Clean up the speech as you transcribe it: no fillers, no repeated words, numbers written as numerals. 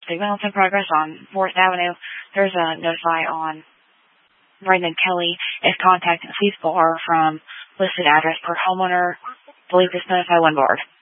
Signal in progress on 4th Avenue. There's a notify on Brandon Kelly is contacting the police bar from listed address per homeowner. Believe this notify one board.